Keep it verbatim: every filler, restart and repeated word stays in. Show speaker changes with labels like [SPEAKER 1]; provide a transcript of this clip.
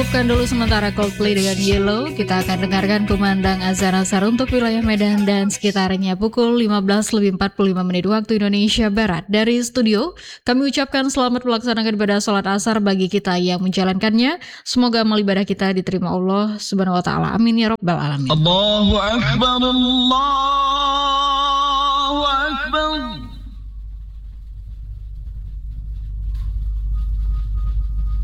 [SPEAKER 1] Bukan dulu sementara Coldplay dengan Yellow. Kita akan dengarkan kumandang azan asar untuk wilayah Medan dan sekitarnya pukul lima belas lebih empat puluh lima menit waktu Indonesia Barat. Dari studio, kami ucapkan selamat melaksanakan ibadah sholat asar bagi kita yang menjalankannya. Semoga amal ibadah kita diterima Allah Subhanahu wa taala. Amin ya rabbal alamin.
[SPEAKER 2] Allahu Akbar, Allah